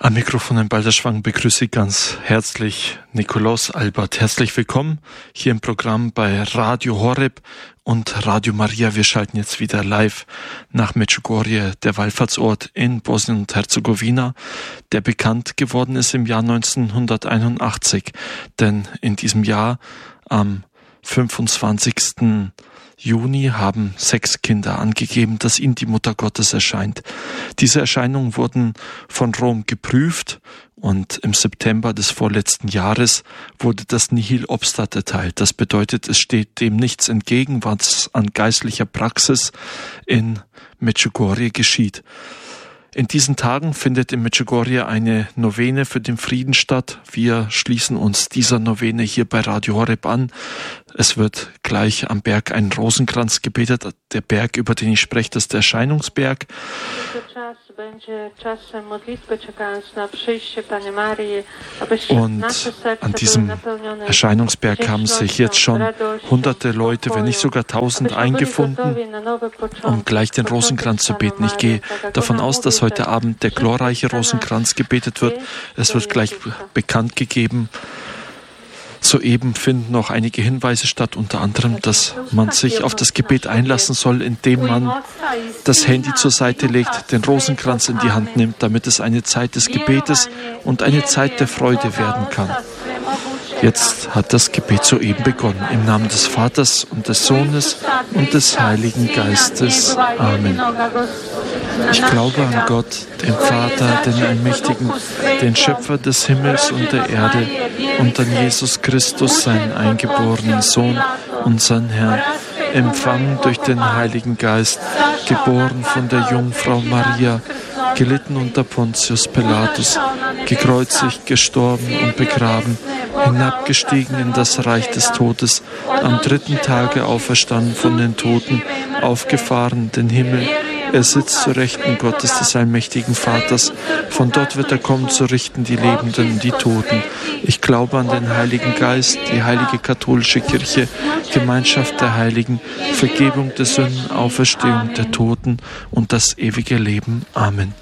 Am Mikrofon in Balderschwang begrüße ich ganz herzlich Nikolaus Albert. Herzlich willkommen hier im Programm bei Radio Horeb und Radio Maria. Wir schalten jetzt wieder live nach Medjugorje, der Wallfahrtsort in Bosnien und Herzegowina, der bekannt geworden ist im Jahr 1981. Denn in diesem Jahr, am 25. Juni, haben 6 Kinder angegeben, dass ihnen die Mutter Gottes erscheint. Diese Erscheinungen wurden von Rom geprüft und im September des vorletzten Jahres wurde das Nihil obstat erteilt. Das bedeutet, es steht dem nichts entgegen, was an geistlicher Praxis in Medjugorje geschieht. In diesen Tagen findet in Medjugorje eine Novene für den Frieden statt. Wir schließen uns dieser Novene hier bei Radio Horeb an. Es wird gleich am Berg ein Rosenkranz gebetet. Der Berg, über den ich spreche, das ist der Erscheinungsberg. Und an diesem Erscheinungsberg haben sich jetzt schon hunderte Leute, wenn nicht sogar 1000 eingefunden, um gleich den Rosenkranz zu beten. Ich gehe davon aus, dass heute Abend der glorreiche Rosenkranz gebetet wird. Es wird gleich bekannt gegeben. Soeben finden noch einige Hinweise statt, unter anderem, dass man sich auf das Gebet einlassen soll, indem man das Handy zur Seite legt, den Rosenkranz in die Hand nimmt, damit es eine Zeit des Gebetes und eine Zeit der Freude werden kann. Jetzt hat das Gebet soeben begonnen. Im Namen des Vaters und des Sohnes und des Heiligen Geistes. Amen. Ich glaube an Gott, den Vater, den Allmächtigen, den Schöpfer des Himmels und der Erde, und an Jesus Christus, seinen eingeborenen Sohn, unseren Herrn, empfangen durch den Heiligen Geist, geboren von der Jungfrau Maria, gelitten unter Pontius Pilatus, gekreuzigt, gestorben und begraben, hinabgestiegen in das Reich des Todes, am 3. Tage auferstanden von den Toten, aufgefahren in den Himmel. Er sitzt zur Rechten Gottes des allmächtigen Vaters. Von dort wird er kommen, zu richten die Lebenden und die Toten. Ich glaube an den Heiligen Geist, die heilige katholische Kirche, Gemeinschaft der Heiligen, Vergebung der Sünden, Auferstehung der Toten und das ewige Leben. Amen.